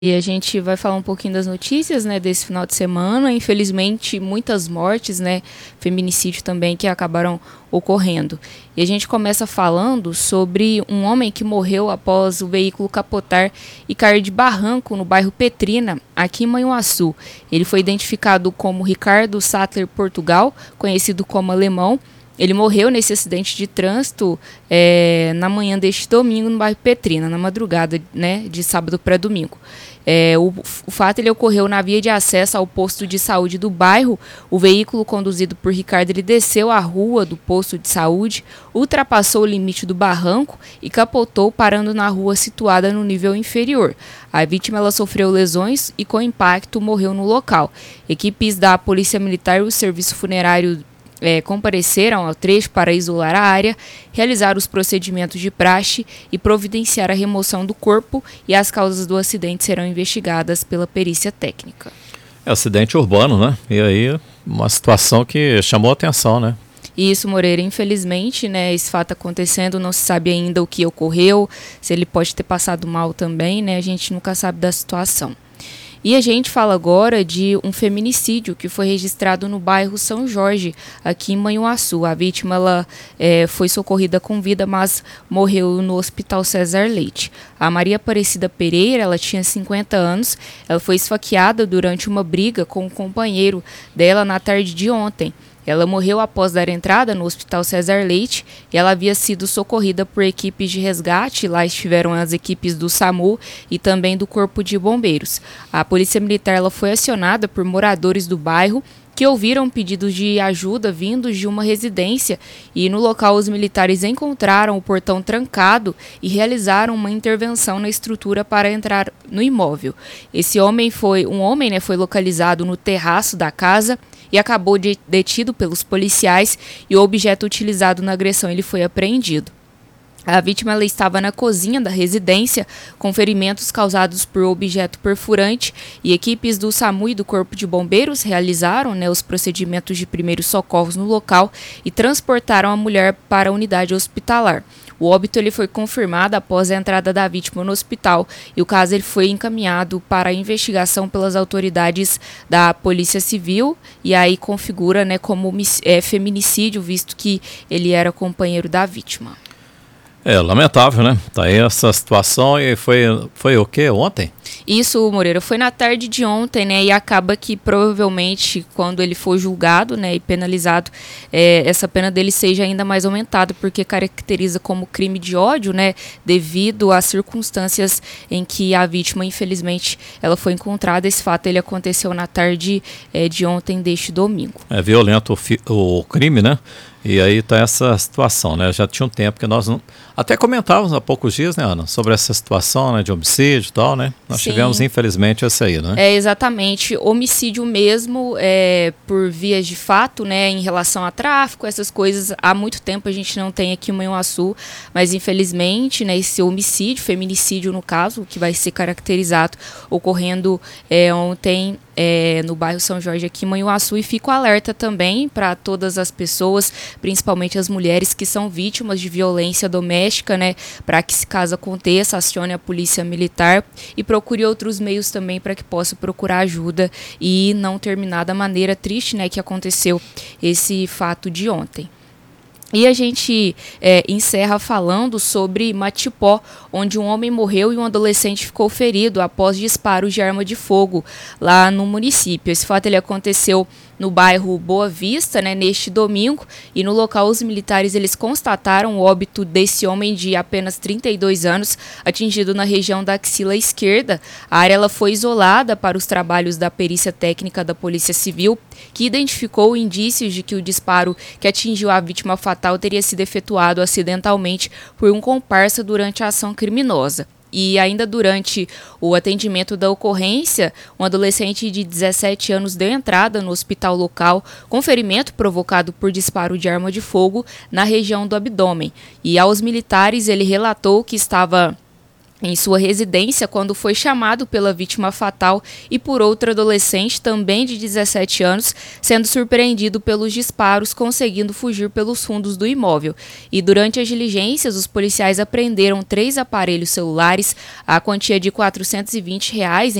E a gente vai falar um pouquinho das notícias, né, desse final de semana. Infelizmente, muitas mortes, né, feminicídio também, que acabaram ocorrendo. E a gente começa falando sobre um homem que morreu após o veículo capotar e cair de barranco no bairro Petrina, aqui em Manhuaçu. Ele foi identificado como Ricardo Sattler Portugal, conhecido como Alemão. Ele morreu nesse acidente de trânsito na manhã deste domingo no bairro Petrina, na madrugada, né, de sábado para domingo. O fato ele ocorreu na via de acesso ao posto de saúde do bairro. O veículo conduzido por Ricardo ele desceu a rua do posto de saúde, ultrapassou o limite do barranco e capotou, parando na rua situada no nível inferior. A vítima ela sofreu lesões e, com impacto, morreu no local. Equipes da Polícia Militar e o Serviço Funerário compareceram ao trecho para isolar a área, realizar os procedimentos de praxe e providenciar a remoção do corpo, e as causas do acidente serão investigadas pela perícia técnica. Acidente urbano, né? E aí uma situação que chamou a atenção, né? Isso, Moreira, infelizmente, né, esse fato acontecendo, não se sabe ainda o que ocorreu, se ele pode ter passado mal também, né? A gente nunca sabe da situação. E a gente fala agora de um feminicídio que foi registrado no bairro São Jorge, aqui em Manhuaçu. A vítima ela, foi socorrida com vida, mas morreu no Hospital César Leite. A Maria Aparecida Pereira, ela tinha 50 anos, ela foi esfaqueada durante uma briga com um companheiro dela na tarde de ontem. Ela morreu após dar entrada no Hospital César Leite e ela havia sido socorrida por equipes de resgate. Lá estiveram as equipes do SAMU e também do Corpo de Bombeiros. A Polícia Militar ela foi acionada por moradores do bairro que ouviram pedidos de ajuda vindos de uma residência, e no local os militares encontraram o portão trancado e realizaram uma intervenção na estrutura para entrar no imóvel. Esse homem foi localizado no terraço da casa e acabou detido pelos policiais, e o objeto utilizado na agressão ele foi apreendido. A vítima ela estava na cozinha da residência, com ferimentos causados por objeto perfurante, e equipes do SAMU e do Corpo de Bombeiros realizaram, né, os procedimentos de primeiros socorros no local e transportaram a mulher para a unidade hospitalar. O óbito ele foi confirmado após a entrada da vítima no hospital, e o caso ele foi encaminhado para a investigação pelas autoridades da Polícia Civil, e aí configura, né, como feminicídio, visto que ele era companheiro da vítima. Lamentável, né? Tá aí essa situação. E foi o quê? Ontem? Isso, Moreira, foi na tarde de ontem, né? E acaba que provavelmente quando ele for julgado, né, e penalizado, essa pena dele seja ainda mais aumentada, porque caracteriza como crime de ódio, né? Devido às circunstâncias em que a vítima, infelizmente, ela foi encontrada. Esse fato ele aconteceu na tarde de ontem deste domingo. É violento o crime, né? E aí tá essa situação, né? Já tinha um tempo que nós não... Até comentávamos há poucos dias, né, Ana, sobre essa situação, né, de homicídio e tal, né? Nós tivemos, infelizmente, essa aí, né? Exatamente. Homicídio mesmo, por vias de fato, né, em relação a tráfico, essas coisas, há muito tempo a gente não tem aqui em Manhuaçu, mas infelizmente, né, esse homicídio, feminicídio no caso, que vai ser caracterizado, ocorrendo ontem no bairro São Jorge aqui em Manhuaçu, e fico alerta também para todas as pessoas, principalmente as mulheres que são vítimas de violência doméstica, né, para que, se caso aconteça, acione a Polícia Militar e procure outros meios também para que possa procurar ajuda e não terminar da maneira triste, né, que aconteceu esse fato de ontem. E a gente encerra falando sobre Matipó, onde um homem morreu e um adolescente ficou ferido após disparos de arma de fogo lá no município. Esse fato ele aconteceu no bairro Boa Vista, né, neste domingo, e no local os militares eles constataram o óbito desse homem de apenas 32 anos, atingido na região da axila esquerda. A área ela foi isolada para os trabalhos da perícia técnica da Polícia Civil, que identificou indícios de que o disparo que atingiu a vítima fatal teria sido efetuado acidentalmente por um comparsa durante a ação criminosa. E ainda durante o atendimento da ocorrência, um adolescente de 17 anos deu entrada no hospital local com ferimento provocado por disparo de arma de fogo na região do abdômen. E aos militares ele relatou que estava em sua residência quando foi chamado pela vítima fatal e por outra adolescente, também de 17 anos, sendo surpreendido pelos disparos, conseguindo fugir pelos fundos do imóvel. E durante as diligências, os policiais apreenderam 3 aparelhos celulares, a quantia de R$ 420